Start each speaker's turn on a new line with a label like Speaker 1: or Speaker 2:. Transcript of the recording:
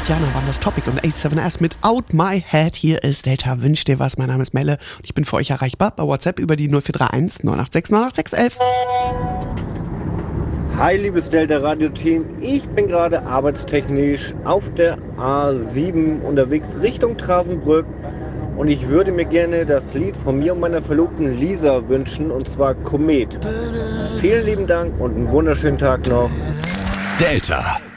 Speaker 1: Tatjana waren das Topic und A7S mit Out My Head. Hier ist Delta, wünsch dir was. Mein Name ist Melle und ich bin für euch erreichbar bei WhatsApp über die 0431 986 98611.
Speaker 2: Hi, liebes Delta-Radio-Team. Ich bin gerade arbeitstechnisch auf der A7 unterwegs Richtung Travenbrück und ich würde mir gerne das Lied von mir und meiner Verlobten Lisa wünschen, und zwar Komet. Vielen lieben Dank und einen wunderschönen Tag noch.
Speaker 3: Delta.